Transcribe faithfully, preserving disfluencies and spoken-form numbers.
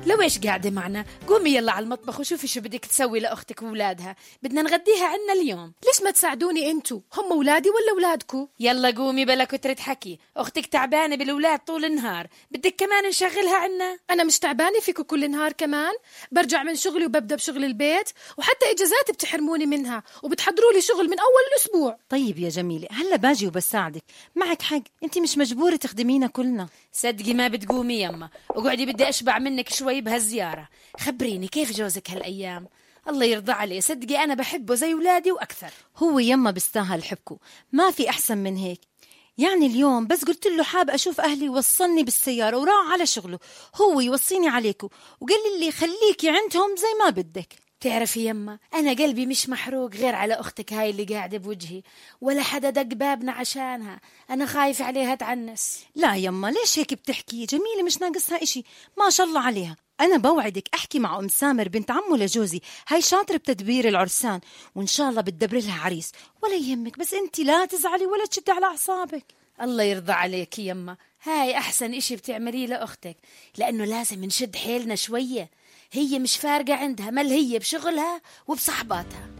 لو إيش قاعدة معنا؟ قومي يلا على المطبخ وشوفي شو بدك تسوي لأختك وولادها، بدنا نغديها عنا اليوم. ليش ما تساعدوني انتو؟ هم أولادي ولا أولادكو؟ يلا قومي بلا كترة حكي، أختك تعبانة بالأولاد طول النهار، بدك كمان نشغلها عنا؟ أنا مش تعبانة فيكو كل نهار كمان؟ برجع من شغلي وببدأ بشغل البيت، وحتى إجازات بتحرموني منها وبتحضروا لي شغل من أول الأسبوع. طيب يا جميلة، هلا باجي وبساعدك، معك حق، انت مش مجبورة تخدمينا كلنا. صدقي ما بتقومي يما، وقعدي بدي أشبع منك شوي بهالزيارة. خبريني كيف جوزك هالأيام؟ الله يرضى عليه، صدقي أنا بحبه زي ولادي وأكثر. هو يما بيستاهل حبكو، ما في أحسن من هيك. يعني اليوم بس قلت له حاب أشوف أهلي، وصلني بالسيارة وراح على شغله، هو يوصيني عليكم وقال لي خليكي عندهم زي ما بدك. تعرفي يما، أنا قلبي مش محروق غير على أختك هاي اللي قاعدة بوجهي، ولا حدا دق بابنا عشانها، أنا خايف عليها تعنس. لا يما، ليش هيك بتحكي؟ جميلة مش ناقصها إشي، ما شاء الله عليها. أنا بوعدك أحكي مع أم سامر بنت عمو لجوزي، هاي شاطرة بتدبير العرسان، وإن شاء الله بتدبر لها عريس، ولا يهمك، بس أنت لا تزعلي ولا تشدي على أعصابك. الله يرضى عليك يما، هاي أحسن إشي بتعمليه لأختك، لأنه لازم نشد حيلنا شوية، هي مش فارقة عندها، مال هي بشغلها وبصحباتها.